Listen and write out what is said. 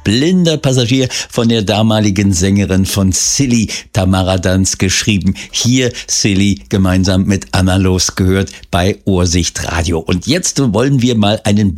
Blinder Passagier von der damaligen Sängerin von Silly, Tamara Danz, geschrieben. Hier Silly gemeinsam mit Anna Los gehört bei Ohrsicht Radio. Und jetzt wollen wir mal einen